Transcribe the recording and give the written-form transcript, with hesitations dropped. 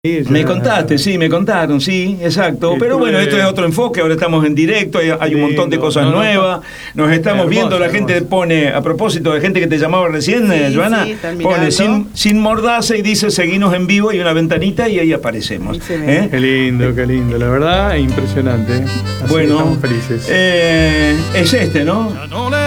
Me contaste, sí, me contaron, sí, exacto. Pero bueno, esto es otro enfoque, ahora estamos en directo, hay un montón de cosas nuevas, nos estamos viendo, la gente pone, a propósito de gente que te llamaba recién, Joana, pone sin mordaza y dice seguinos en vivo, y una ventanita y ahí aparecemos. Qué lindo, la verdad, impresionante. Así bueno, estamos felices. Es este, ¿no?